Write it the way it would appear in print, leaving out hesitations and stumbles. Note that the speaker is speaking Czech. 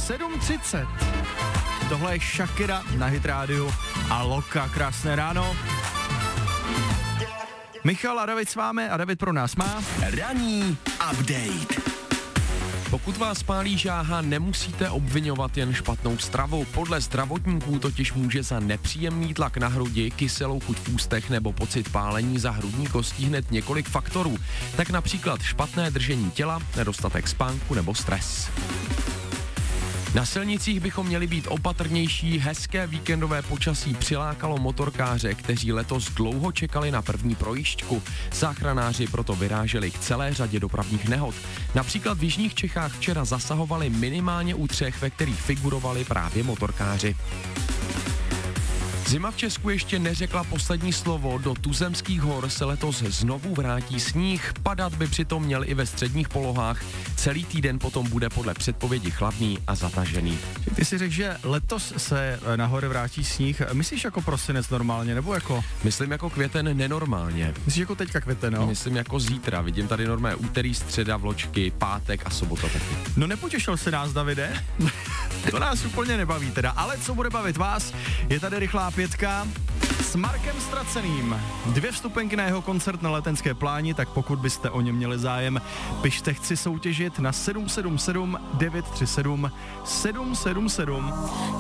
7:30. Tohle je Shakira na Hit Radio a Loka. Krásné ráno. Michal a David s vámi a David pro nás má Ranní update. Pokud vás pálí žáha, nemusíte obvinovat jen špatnou stravu. Podle zdravotníků totiž může za nepříjemný tlak na hrudi, kyselou chuť v ústech nebo pocit pálení za hrudní kostí hned několik faktorů. Tak například špatné držení těla, nedostatek spánku nebo stres. Na silnicích bychom měli být opatrnější, hezké víkendové počasí přilákalo motorkáře, kteří letos dlouho čekali na první projížďku. Záchranáři proto vyráželi k celé řadě dopravních nehod. Například v jižních Čechách včera zasahovali minimálně u 3, ve kterých figurovali právě motorkáři. Zima v Česku ještě neřekla poslední slovo, do tuzemských hor se letos znovu vrátí sníh, padat by přitom měl i ve středních polohách. Celý týden potom bude podle předpovědi chladný a zatažený. Ty si řekl, že letos se na hory vrátí sníh. Myslíš jako prosinec normálně, nebo jako? Myslím jako květen nenormálně. Myslíš jako teďka květen, no? Myslím jako zítra. Vidím tady normálně úterý, středa, vločky, pátek a sobota taky. No nepotěšil se nás, Davide? To nás úplně nebaví teda, ale co bude bavit vás, je tady rychlá 5 s Markem Ztraceným. 2 vstupenky na jeho koncert na Letenské pláni, tak pokud byste o něm měli zájem, pište chci soutěžit na 777 937 777.